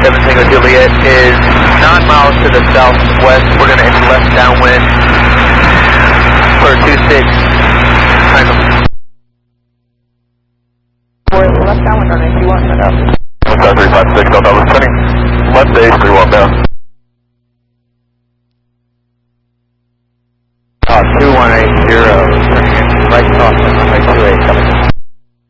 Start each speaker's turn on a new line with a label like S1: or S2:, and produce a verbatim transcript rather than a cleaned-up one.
S1: seven Tango Juliet is nine miles to the southwest. We're going to enter left downwind for two six. Kind of.
S2: For left downwind on A three one, set up.
S3: Delta three five six, Delta was turning left to A three one now.
S1: Uh, two one eight zero, turning in right crossing runway two eight, coming.